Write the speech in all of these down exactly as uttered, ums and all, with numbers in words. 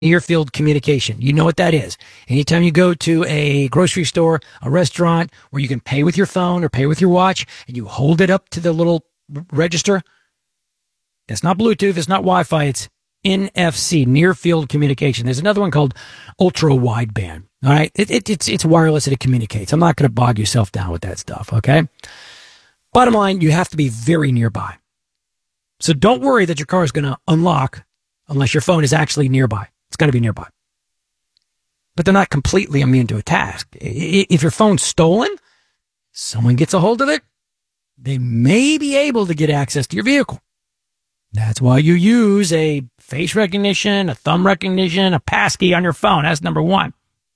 near-field communication. You know what that is. Anytime you go to a grocery store, a restaurant, where you can pay with your phone or pay with your watch, and you hold it up to the little register, it's not Bluetooth, it's not Wi-Fi, it's N F C, near-field communication. There's another one called ultra-wideband. All right? It, it, it's, it's wireless and it communicates. I'm not going to bog yourself down with that stuff, okay? Bottom line, you have to be very nearby. So don't worry that your car is going to unlock unless your phone is actually nearby. It's got to be nearby. But they're not completely immune to a task. If your phone's stolen, someone gets a hold of it, they may be able to get access to your vehicle. That's why you use a face recognition, a thumb recognition, a passkey on your phone. That's number one.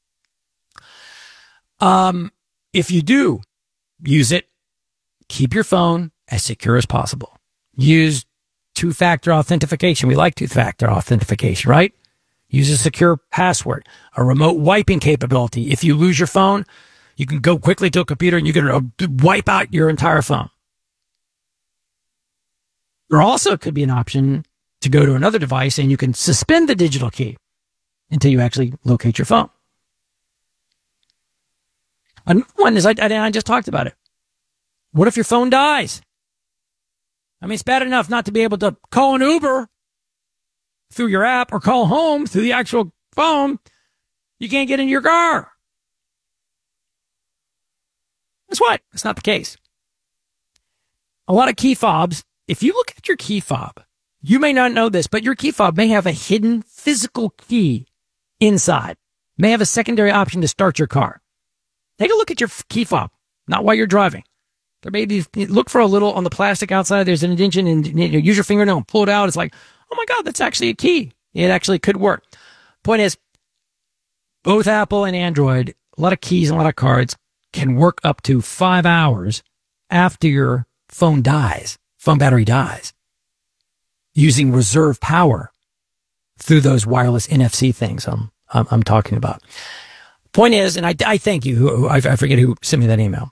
Um, if you do use it, keep your phone as secure as possible. Use two-factor authentication. We like two-factor authentication, right? Use a secure password, a remote wiping capability. If you lose your phone, you can go quickly to a computer and you can wipe out your entire phone. There also could be an option to go to another device and you can suspend the digital key until you actually locate your phone. Another one is, I, I just talked about it. What if your phone dies? I mean, it's bad enough not to be able to call an Uber through your app or call home through the actual phone. You can't get in your car. Guess what? That's not the case. A lot of key fobs, if you look at your key fob, you may not know this, but your key fob may have a hidden physical key inside. May have a secondary option to start your car. Take a look at your key fob, not while you're driving. There may be, look for a little on the plastic outside. There's an indentation, and you know, use your fingernail and pull it out. It's like, oh my God, that's actually a key. It actually could work. Point is, both Apple and Android, a lot of keys and a lot of cards can work up to five hours after your phone dies, phone battery dies, using reserve power through those wireless N F C things I'm, I'm, I'm talking about. Point is, and I, I thank you, who, I, I forget who sent me that email.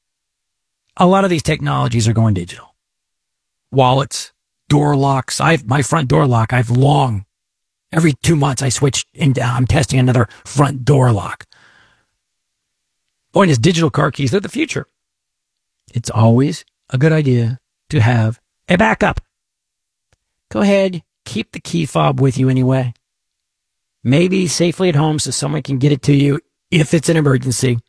A lot of these technologies are going digital. Wallets, door locks. I have my front door lock. I've long, every two months I switch and I'm testing another front door lock. Point is, digital car keys, they're the future. It's always a good idea to have a backup. Go ahead, keep the key fob with you anyway. Maybe safely at home so someone can get it to you if it's an emergency.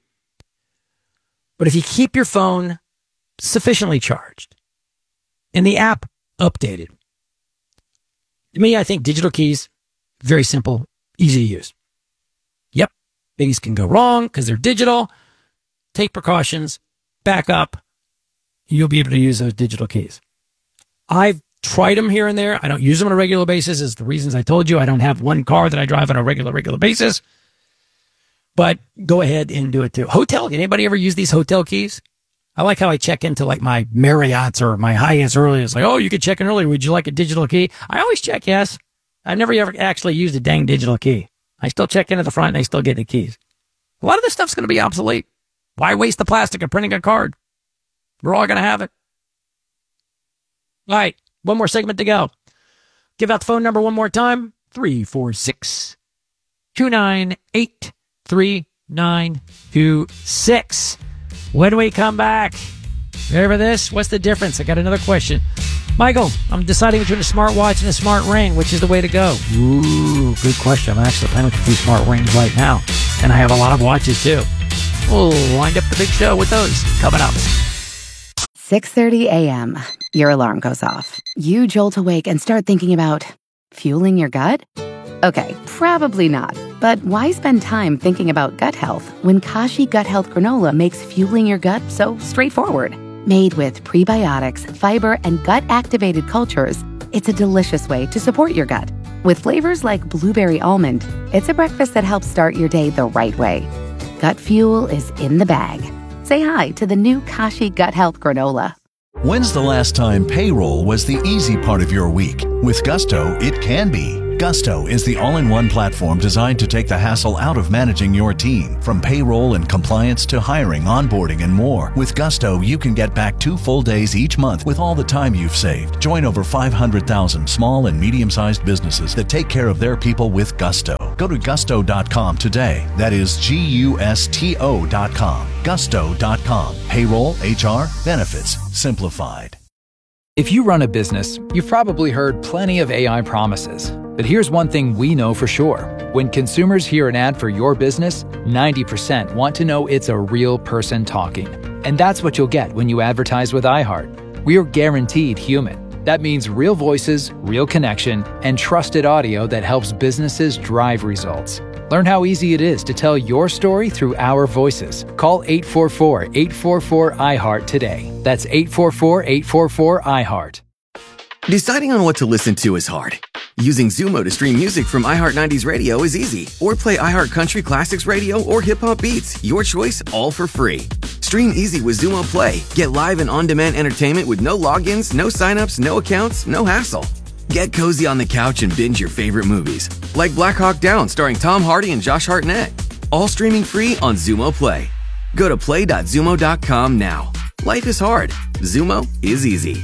But if you keep your phone sufficiently charged and the app updated, to me, I think digital keys, very simple, easy to use. Yep, things can go wrong because they're digital. Take precautions, back up. You'll be able to use those digital keys. I've tried them here and there. I don't use them on a regular basis. Is the reasons I told you. I don't have one car that I drive on a regular, regular basis. But go ahead and do it too. Hotel, anybody ever use these hotel keys? I like how I check into like my Marriott's or my Hyatt's early. It's like, oh, you could check in early. Would you like a digital key? I always check yes. I've never ever actually used a dang digital key. I still check in at the front and I still get the keys. A lot of this stuff's going to be obsolete. Why waste the plastic of printing a card? We're all going to have it. All right. One more segment to go. Give out the phone number one more time. three four six, two nine eight, three nine two six. When we come back, remember this? What's the difference? I got another question. Michael, I'm deciding between a smartwatch and a smart ring. Which is the way to go? Ooh, good question. I'm actually planning with a few smart rings right now. And I have a lot of watches too. We'll wind up the big show with those coming up. six thirty a.m. Your alarm goes off. You jolt awake and start thinking about fueling your gut? Okay, probably not. But why spend time thinking about gut health when Kashi Gut Health Granola makes fueling your gut so straightforward? Made with prebiotics, fiber, and gut-activated cultures, it's a delicious way to support your gut. With flavors like blueberry almond, it's a breakfast that helps start your day the right way. Gut fuel is in the bag. Say hi to the new Kashi Gut Health Granola. When's the last time payroll was the easy part of your week? With Gusto, it can be. Gusto is the all-in-one platform designed to take the hassle out of managing your team, from payroll and compliance to hiring, onboarding, and more. With Gusto, you can get back two full days each month with all the time you've saved. Join over five hundred thousand small and medium-sized businesses that take care of their people with Gusto. Go to gusto dot com today. That is G U S T O dot com. gusto dot com. Payroll, H R, benefits, simplified. If you run a business, you've probably heard plenty of A I promises. But here's one thing we know for sure. When consumers hear an ad for your business, ninety percent want to know it's a real person talking. And that's what you'll get when you advertise with iHeart. We're guaranteed human. That means real voices, real connection, and trusted audio that helps businesses drive results. Learn how easy it is to tell your story through our voices. Call eight four four, eight four four, I heart today. That's eight four four, eight four four, I heart. Deciding on what to listen to is hard. Using Zumo to stream music from iHeart nineties Radio is easy. Or play iHeart Country Classics Radio or Hip Hop Beats. Your choice, all for free. Stream easy with Zumo Play. Get live and on-demand entertainment with no logins, no signups, no accounts, no hassle. Get cozy on the couch and binge your favorite movies, like Black Hawk Down starring Tom Hardy and Josh Hartnett. All streaming free on Zumo Play. Go to play dot zumo dot com now. Life is hard. Zumo is easy.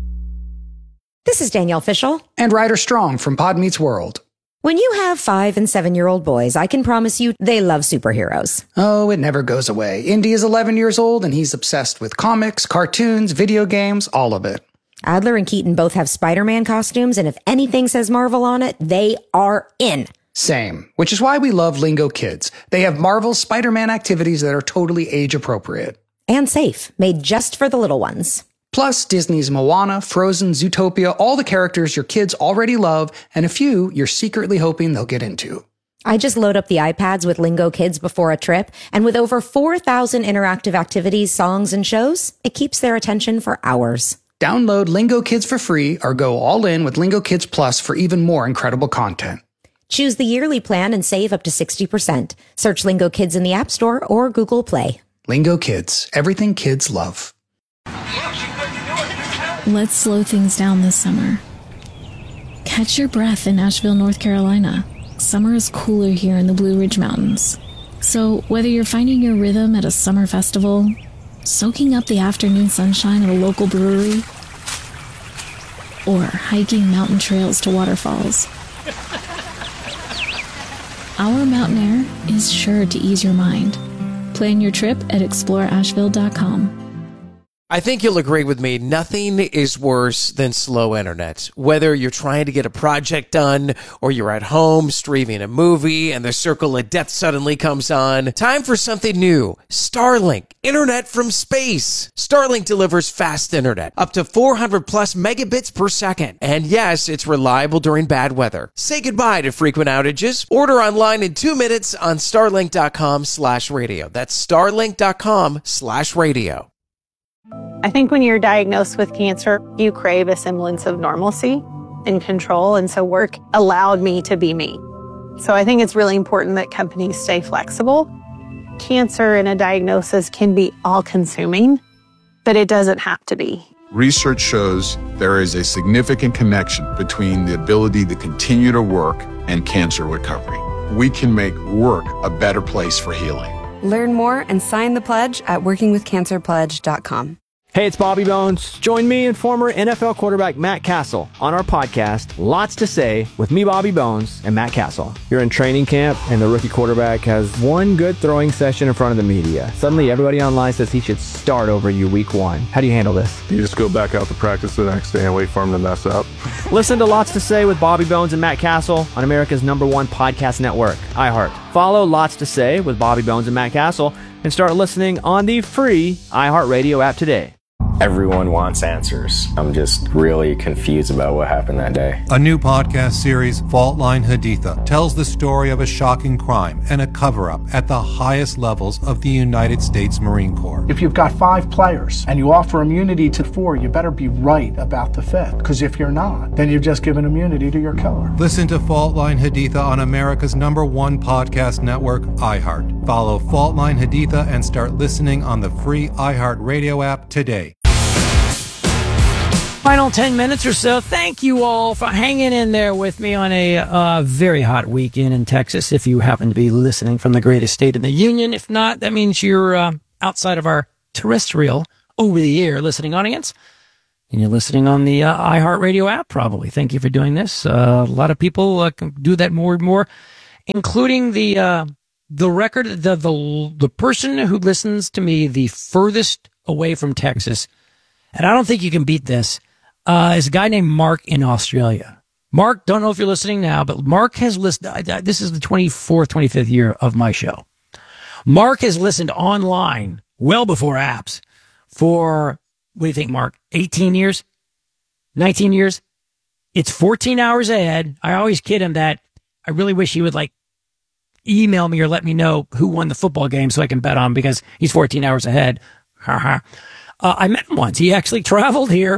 This is Danielle Fishel. And Ryder Strong from Pod Meets World. When you have five and seven-year-old boys, I can promise you they love superheroes. Oh, it never goes away. Indy is eleven years old, and he's obsessed with comics, cartoons, video games, all of it. Adler and Keaton both have Spider-Man costumes, and if anything says Marvel on it, they are in. Same, which is why we love Lingo Kids. They have Marvel's Spider-Man activities that are totally age-appropriate. And safe, made just for the little ones. Plus, Disney's Moana, Frozen, Zootopia, all the characters your kids already love, and a few you're secretly hoping they'll get into. I just load up the iPads with Lingo Kids before a trip, and with over four thousand interactive activities, songs, and shows, it keeps their attention for hours. Download Lingo Kids for free or go all in with Lingo Kids Plus for even more incredible content. Choose the yearly plan and save up to sixty percent. Search Lingo Kids in the App Store or Google Play. Lingo Kids, everything kids love. Let's slow things down this summer. Catch your breath in Asheville, North Carolina. Summer is cooler here in the Blue Ridge Mountains. So whether you're finding your rhythm at a summer festival, soaking up the afternoon sunshine at a local brewery, or hiking mountain trails to waterfalls, our mountain air is sure to ease your mind. Plan your trip at explore asheville dot com. I think you'll agree with me, nothing is worse than slow internet. Whether you're trying to get a project done or you're at home streaming a movie and the circle of death suddenly comes on, time for something new. Starlink, internet from space. Starlink delivers fast internet, up to four hundred plus megabits per second. And yes, it's reliable during bad weather. Say goodbye to frequent outages. Order online in two minutes on starlink dot com slash radio. That's starlink dot com slash radio. I think when you're diagnosed with cancer, you crave a semblance of normalcy and control. And so work allowed me to be me. So I think it's really important that companies stay flexible. Cancer and a diagnosis can be all-consuming, but it doesn't have to be. Research shows there is a significant connection between the ability to continue to work and cancer recovery. We can make work a better place for healing. Learn more and sign the pledge at working with cancer pledge dot com. Hey, it's Bobby Bones. Join me and former N F L quarterback Matt Castle on our podcast, Lots to Say, with me, Bobby Bones, and Matt Castle. You're in training camp, and the rookie quarterback has one good throwing session in front of the media. Suddenly, everybody online says he should start over you week one. How do you handle this? You just go back out to practice the next day and wait for him to mess up. Listen to Lots to Say with Bobby Bones and Matt Castle on America's number one podcast network, iHeart. Follow Lots to Say with Bobby Bones and Matt Castle and start listening on the free iHeartRadio app today. Everyone wants answers. I'm just really confused about what happened that day. A new podcast series, Fault Line Haditha, tells the story of a shocking crime and a cover-up at the highest levels of the United States Marine Corps. If you've got five players and you offer immunity to four, you better be right about the fifth. Because if you're not, then you've just given immunity to your killer. Listen to Fault Line Haditha on America's number one podcast network, iHeart. Follow Fault Line Haditha and start listening on the free iHeart Radio app today. Final ten minutes or so. Thank you all for hanging in there with me on a uh, very hot weekend in Texas. If you happen to be listening from the greatest state in the union, if not, that means you're uh, outside of our terrestrial, over-the-air listening audience. And you're listening on the uh, iHeartRadio app, probably. Thank you for doing this. Uh, a lot of people uh, can do that more and more, including the uh, the record, the, the the person who listens to me the furthest away from Texas. And I don't think you can beat this. Uh, is a guy named Mark in Australia. Mark, don't know if you're listening now, but Mark has listened. This is the twenty-fourth, twenty-fifth year of my show. Mark has listened online well before apps for, what do you think, Mark? eighteen years? nineteen years? It's fourteen hours ahead. I always kid him that I really wish he would like email me or let me know who won the football game so I can bet on him because he's fourteen hours ahead. uh, I met him once. He actually traveled here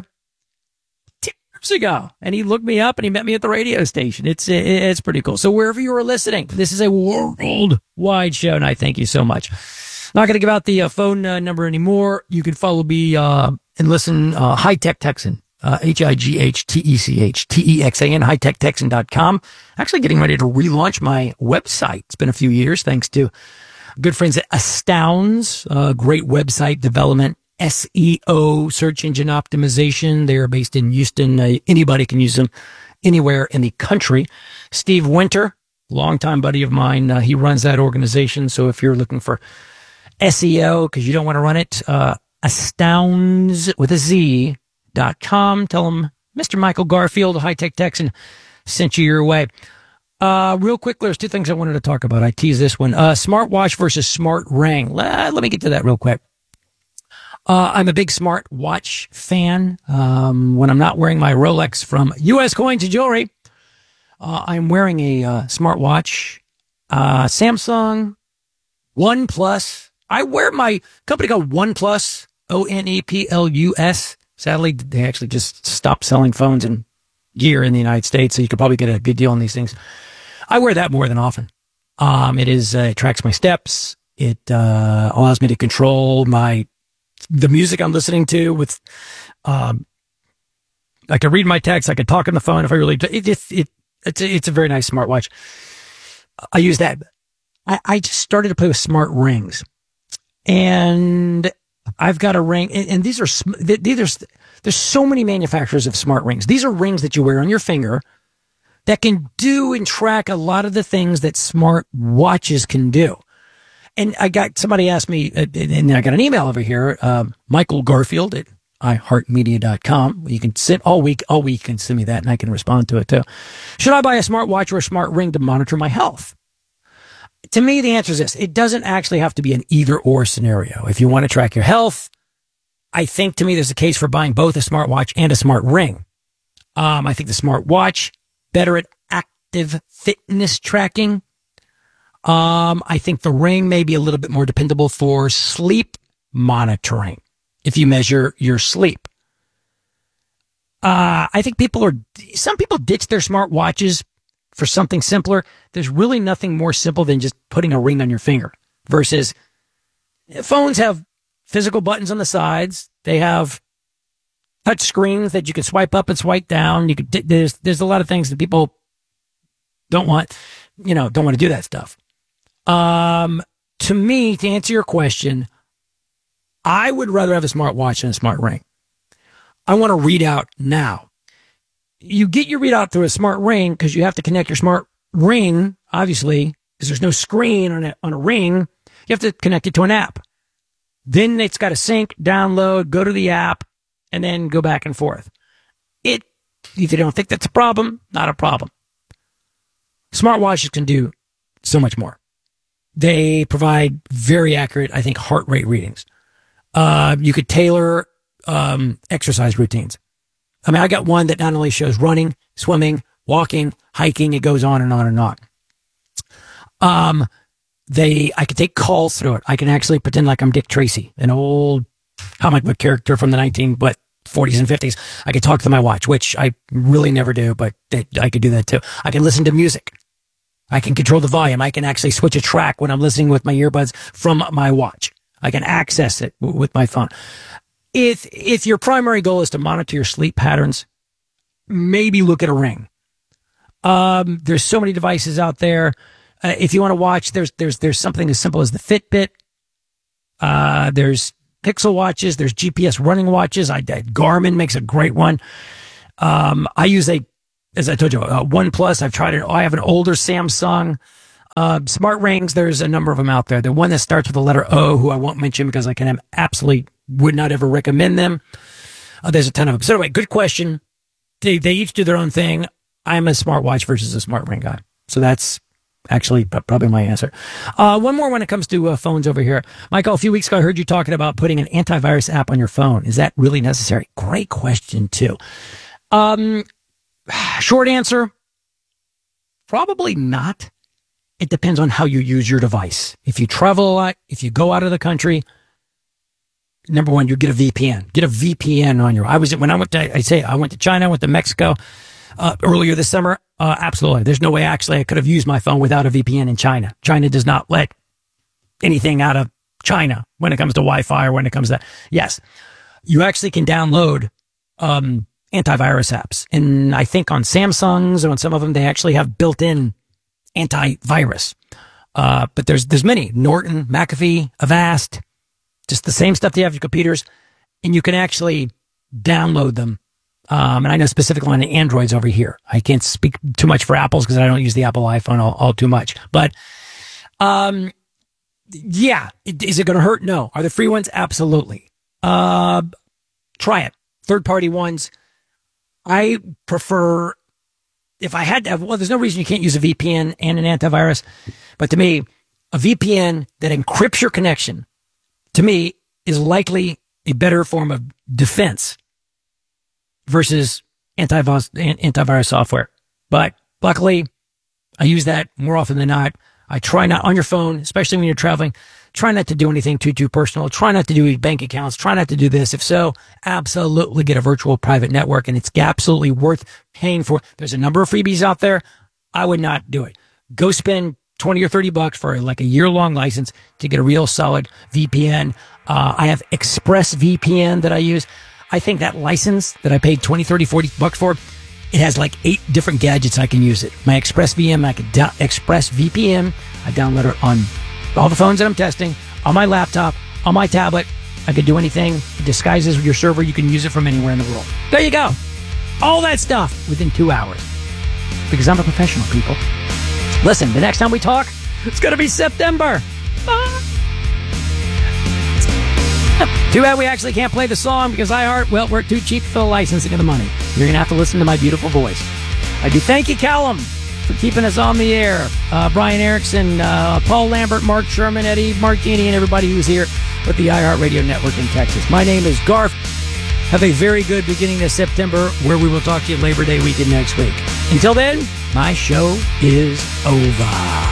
years ago, and he looked me up and he met me at the radio station. It's it's pretty cool. So wherever you are listening, this is a worldwide show, and I thank you so much. Not going to give out the uh, phone uh, number anymore. You can follow me uh, and listen. Uh, High Tech Texan, uh, H I G H T E C H T E X A N, high tech texan dot com. Actually, getting ready to relaunch my website. It's been a few years, thanks to good friends at Astounds, uh, great website development. S E O, search engine optimization. They are based in Houston. Uh, anybody can use them anywhere in the country. Steve Winter, longtime buddy of mine, uh, he runs that organization. So if you're looking for S E O, because you don't want to run it, uh, Astounds with a Z dot com. Tell them Mister Michael Garfield, High Tech Texan, sent you your way. Uh, real quick, there's two things I wanted to talk about. I tease this one. Uh, smartwatch versus smart ring. Let, let me get to that real quick. Uh, I'm a big smart watch fan. Um, when I'm not wearing my Rolex from U S Coins and Jewelry, uh, I'm wearing a uh, smart watch. Uh, Samsung, OnePlus. I wear my company called OnePlus, O N E P L U S. Sadly, they actually just stopped selling phones and gear in the United States, so you could probably get a good deal on these things. I wear that more than often. Um, it is, uh, it tracks my steps. It uh, allows me to control my the music I'm listening to with, um, I could read my text. I could talk on the phone if I really, it, it, it, it's, a, it's a very nice smartwatch. I use that. I, I just started to play with smart rings, and I've got a ring, and, and these are, these are, there's so many manufacturers of smart rings. These are rings that you wear on your finger that can do and track a lot of the things that smart watches can do. And I got, somebody asked me, uh, and I got an email over here, um, Michael Garfield at i heart media dot com. You can sit all week, all week, you can send me that and I can respond to it too. Should I buy a smartwatch or a smart ring to monitor my health? To me, the answer is this. It doesn't actually have to be an either or scenario. If you want to track your health, I think to me there's a case for buying both a smartwatch and a smart ring. Um, I think the smartwatch, better at active fitness tracking. Um, I think the ring may be a little bit more dependable for sleep monitoring if you measure your sleep. Uh, I think people are, some people ditch their smart watches for something simpler. There's really nothing more simple than just putting a ring on your finger versus phones have physical buttons on the sides. They have touch screens that you can swipe up and swipe down. You could, there's, there's a lot of things that people don't want, you know, don't want to do that stuff. Um, to me, to answer your question, I would rather have a smartwatch than a smart ring. I want to read out now. You get your readout through a smart ring because you have to connect your smart ring, obviously, because there's no screen on a, on a ring. You have to connect it to an app. Then it's got to sync, download, go to the app, and then go back and forth. It, if you don't think that's a problem, not a problem. Smartwatches can do so much more. They provide very accurate, I think, heart rate readings. Uh, you could tailor um, exercise routines. I mean, I got one that not only shows running, swimming, walking, hiking, it goes on and on and on. Um, they, I could take calls through it. I can actually pretend like I'm Dick Tracy, an old comic book character from the nineteen what forties and fifties. I could talk to my watch, which I really never do, but it, I could do that too. I can listen to music. I can control the volume. I can actually switch a track when I'm listening with my earbuds from my watch. I can access it w- with my phone. if if your primary goal is to monitor your sleep patterns, maybe look at a Ring. Um, there's so many devices out there. Uh, if you want to watch, there's there's there's something as simple as the Fitbit. Uh, there's Pixel watches. There's G P S running watches. I, I Garmin makes a great one. Um, I use a, as I told you, a OnePlus. I've tried it. I have an older Samsung. Uh, smart rings. There's a number of them out there. The one that starts with the letter O, who I won't mention because I can absolutely would not ever recommend them. Uh, there's a ton of them. So anyway, good question. They they each do their own thing. I'm a smartwatch versus a smart ring guy. So that's actually probably my answer. Uh, one more when it comes to uh, phones over here. Michael, a few weeks ago, I heard you talking about putting an antivirus app on your phone. Is that really necessary? Great question, too. Um, short answer, probably not. It depends on how you use your device. If you travel a lot, if you go out of the country, number one, you get a V P N. Get a V P N on your, I was, when I went to, I say, I went to China, I went to Mexico, uh, earlier this summer. Uh, absolutely. There's no way actually I could have used my phone without a V P N in China. China does not let anything out of China when it comes to Wi-Fi or when it comes to, yes, you actually can download, um, antivirus apps. And I think on Samsungs and on some of them, they actually have built-in antivirus. Uh, but there's, there's many, Norton, McAfee, Avast, just the same stuff they have on your computers, and you can actually download them. Um, and I know specifically on the Androids over here. I can't speak too much for Apples because I don't use the Apple iPhone all, all too much. But, um, yeah, is it going to hurt? No. Are there free ones? Absolutely. Uh, try it. Third-party ones. I prefer, if I had to have, well, there's no reason you can't use a V P N and an antivirus. But to me, a V P N that encrypts your connection, to me, is likely a better form of defense versus antivirus, antivirus software. But luckily, I use that more often than not. I try not, on your phone, especially when you're traveling, try not to do anything too, too personal. Try not to do bank accounts. Try not to do this. If so, absolutely get a virtual private network, and it's absolutely worth paying for. There's a number of freebies out there. I would not do it. Go spend twenty or thirty bucks for like a year-long license to get a real solid V P N. Uh, I have ExpressVPN that I use. I think that license that I paid twenty, thirty, forty bucks for, it has like eight different gadgets I can use it. My ExpressVPN, I can da- ExpressVPN, I download it on all the phones that I'm testing, on my laptop, on my tablet. I could do anything. It disguises your server. You can use it from anywhere in the world. There you go. All that stuff within two hours. Because I'm a professional, people. Listen, the next time we talk, it's going to be September. Ah. Too bad we actually can't play the song because iHeart, well, we're too cheap for the licensing of the money. You're going to have to listen to my beautiful voice. I do thank you, Callum, for keeping us on the air. Uh, Brian Erickson, uh, Paul Lambert, Mark Sherman, Eddie Martini, and everybody who's here with the iHeartRadio Network in Texas. My name is Garth. Have a very good beginning of September, where we will talk to you Labor Day weekend next week. Until then, my show is over.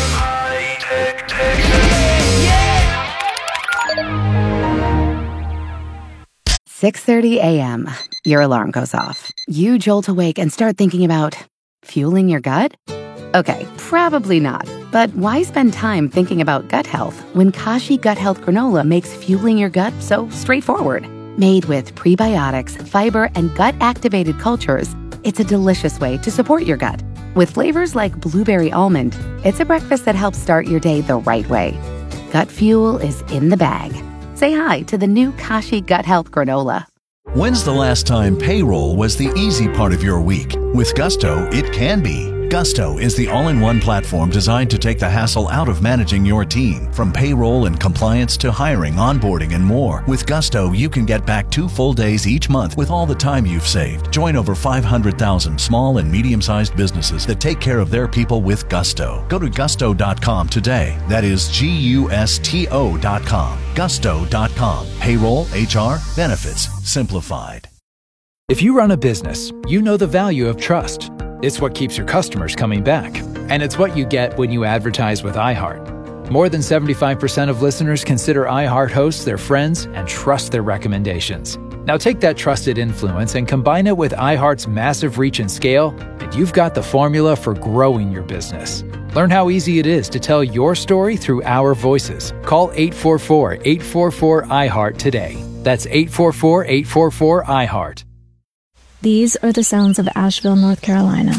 six thirty a.m. Your alarm goes off. You jolt awake and start thinking about fueling your gut? Okay, probably not. But why spend time thinking about gut health when Kashi Gut Health Granola makes fueling your gut so straightforward? Made with prebiotics, fiber, and gut-activated cultures, it's a delicious way to support your gut. With flavors like blueberry almond, it's a breakfast that helps start your day the right way. Gut fuel is in the bag. Say hi to the new Kashi Gut Health Granola. When's the last time payroll was the easy part of your week? With Gusto, it can be. Gusto is the all-in-one platform designed to take the hassle out of managing your team. From payroll and compliance to hiring, onboarding, and more. With Gusto, you can get back two full days each month with all the time you've saved. Join over five hundred thousand small and medium-sized businesses that take care of their people with Gusto. Go to gusto dot com today. That is G U S T O dot com. gusto dot com. Payroll, H R, benefits, simplified. If you run a business, you know the value of trust. It's what keeps your customers coming back. And it's what you get when you advertise with iHeart. More than seventy-five percent of listeners consider iHeart hosts their friends and trust their recommendations. Now take that trusted influence and combine it with iHeart's massive reach and scale, and you've got the formula for growing your business. Learn how easy it is to tell your story through our voices. Call eight four four, eight four four, iHeart today. That's eight four four, eight four four, I heart. These are the sounds of Asheville, North Carolina.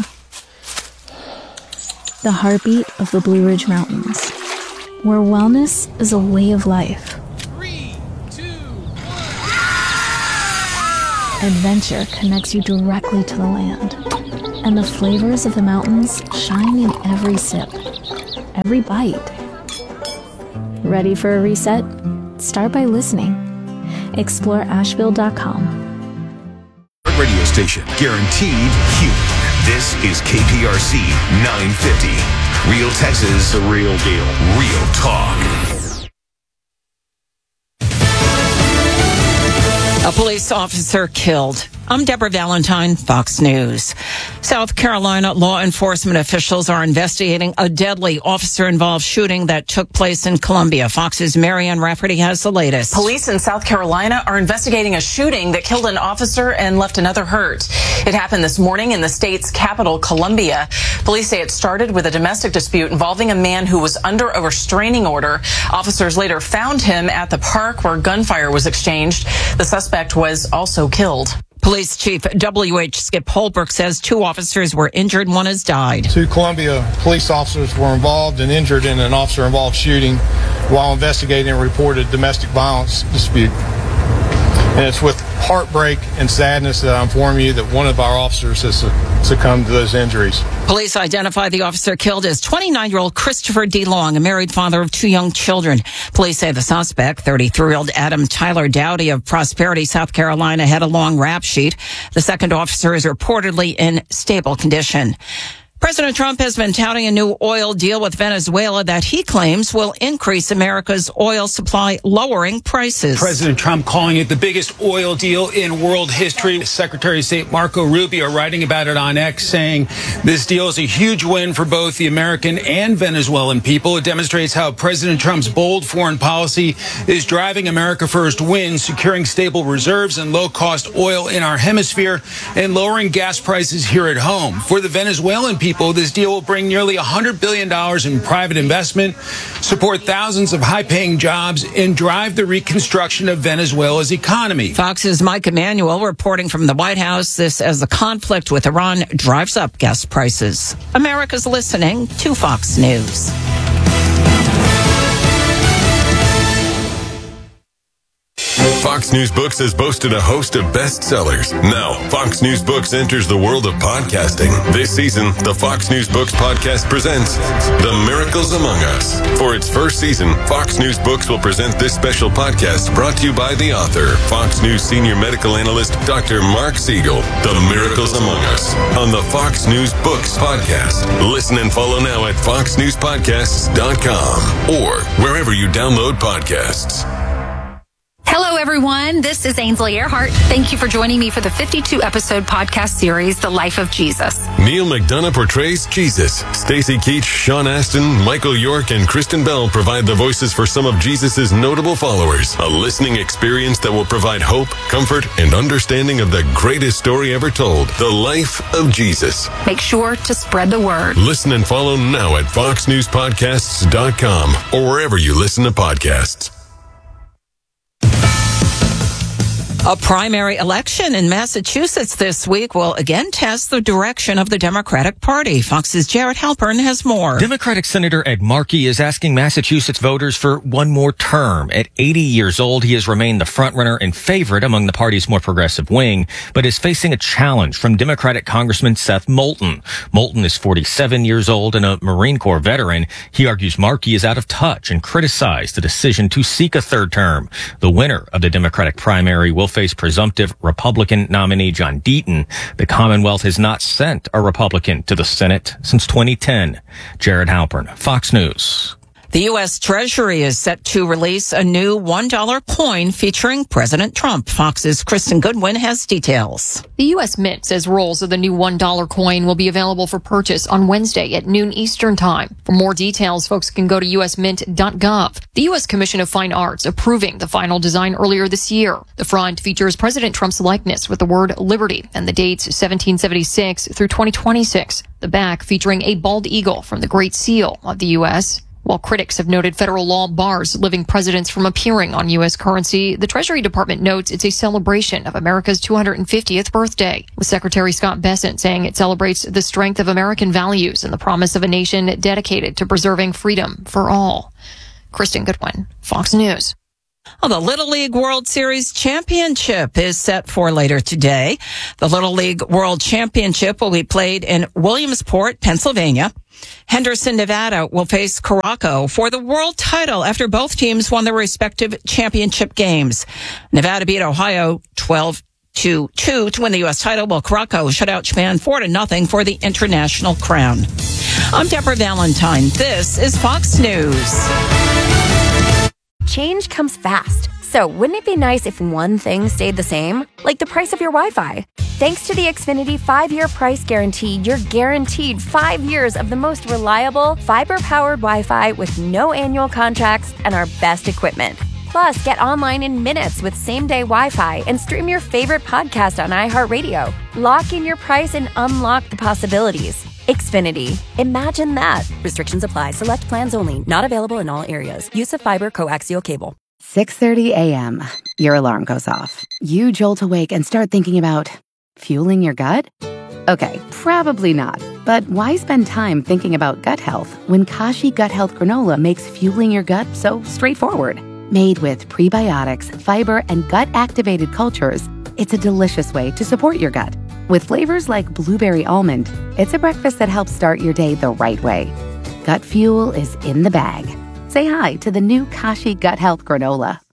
The heartbeat of the Blue Ridge Mountains, where wellness is a way of life. Three, two, one. Adventure connects you directly to the land, and the flavors of the mountains shine in every sip, every bite. Ready for a reset? Start by listening. Explore Asheville dot com. Radio station, guaranteed human. This is K P R C nine fifty. Real Texas, the real deal. Real talk. A police officer killed. I'm Deborah Valentine, Fox News. South Carolina law enforcement officials are investigating a deadly officer-involved shooting that took place in Columbia. Fox's Marianne Rafferty has the latest. Police in South Carolina are investigating a shooting that killed an officer and left another hurt. It happened this morning in the state's capital, Columbia. Police say it started with a domestic dispute involving a man who was under a restraining order. Officers later found him at the park where gunfire was exchanged. The suspect was also killed. Police Chief W H Skip Holbrook says two officers were injured, one has died. Two Columbia police officers were involved and injured in an officer-involved shooting while investigating a reported domestic violence dispute. And it's with heartbreak and sadness that I inform you that one of our officers has succumbed to those injuries. Police identify the officer killed as twenty-nine-year-old Christopher D. Long, a married father of two young children. Police say the suspect, thirty-three-year-old Adam Tyler Dowdy of Prosperity, South Carolina, had a long rap sheet. The second officer is reportedly in stable condition. President Trump has been touting a new oil deal with Venezuela that he claims will increase America's oil supply, lowering prices. President Trump calling it the biggest oil deal in world history. Secretary of State Marco Rubio writing about it on X, saying this deal is a huge win for both the American and Venezuelan people. It demonstrates how President Trump's bold foreign policy is driving America First wins, securing stable reserves and low-cost oil in our hemisphere and lowering gas prices here at home. For the Venezuelan people, this deal will bring nearly one hundred billion dollars in private investment, support thousands of high-paying jobs, and drive the reconstruction of Venezuela's economy. Fox's Mike Emanuel reporting from the White House, this as the conflict with Iran drives up gas prices. America's listening to Fox News. Fox News Books has boasted a host of bestsellers. Now, Fox News Books enters the world of podcasting. This season, the Fox News Books podcast presents The Miracles Among Us. For its first season, Fox News Books will present this special podcast brought to you by the author, Fox News senior medical analyst, Doctor Mark Siegel. The Miracles Among Us on the Fox News Books podcast. Listen and follow now at fox news podcasts dot com or wherever you download podcasts. Hello, everyone. This is Ainsley Earhart. Thank you for joining me for the fifty-two episode podcast series, The Life of Jesus. Neil McDonough portrays Jesus. Stacey Keach, Sean Astin, Michael York, and Kristen Bell provide the voices for some of Jesus' notable followers. A listening experience that will provide hope, comfort, and understanding of the greatest story ever told, The Life of Jesus. Make sure to spread the word. Listen and follow now at fox news podcasts dot com or wherever you listen to podcasts. A primary election in Massachusetts this week will again test the direction of the Democratic Party. Fox's Jared Halpern has more. Democratic Senator Ed Markey is asking Massachusetts voters for one more term. At eighty years old, he has remained the frontrunner and favorite among the party's more progressive wing, but is facing a challenge from Democratic Congressman Seth Moulton. Moulton is forty-seven years old and a Marine Corps veteran. He argues Markey is out of touch and criticized the decision to seek a third term. The winner of the Democratic primary will face presumptive Republican nominee John Deaton. The Commonwealth has not sent a Republican to the Senate since twenty ten. Jared Halpern, Fox News. The U S Treasury is set to release a new one dollar coin featuring President Trump. Fox's Kristen Goodwin has details. The U S Mint says rolls of the new one dollar coin will be available for purchase on Wednesday at noon Eastern Time. For more details, folks can go to u s mint dot gov. The U S Commission of Fine Arts approving the final design earlier this year. The front features President Trump's likeness with the word liberty and the dates seventeen seventy-six through twenty twenty-six. The back featuring a bald eagle from the Great Seal of the U S While critics have noted federal law bars living presidents from appearing on U S currency, the Treasury Department notes it's a celebration of America's two hundred fiftieth birthday, with Secretary Scott Bessent saying it celebrates the strength of American values and the promise of a nation dedicated to preserving freedom for all. Kristen Goodwin, Fox News. Well, the Little League World Series Championship is set for later today. The Little League World Championship will be played in Williamsport, Pennsylvania. Henderson, Nevada will face Caraco for the world title after both teams won their respective championship games. Nevada beat Ohio twelve to two to win the U S title, while Caraco shut out Japan four to nothing for the international crown. I'm Deborah Valentine. This is Fox News. Change comes fast, so wouldn't it be nice if one thing stayed the same? Like the price of your Wi-Fi. Thanks to the Xfinity five-year price guarantee, you're guaranteed five years of the most reliable, fiber-powered Wi-Fi with no annual contracts and our best equipment. Plus, get online in minutes with same-day Wi-Fi and stream your favorite podcast on iHeartRadio. Lock in your price and unlock the possibilities. Xfinity. Imagine that. Restrictions apply. Select plans only. Not available in all areas. Use of fiber coaxial cable. six thirty a.m. Your alarm goes off. You jolt awake and start thinking about fueling your gut? Okay, probably not. But why spend time thinking about gut health when Kashi Gut Health Granola makes fueling your gut so straightforward? Made with prebiotics, fiber, and gut-activated cultures, it's a delicious way to support your gut. With flavors like blueberry almond, it's a breakfast that helps start your day the right way. Gut fuel is in the bag. Say hi to the new Kashi Gut Health Granola.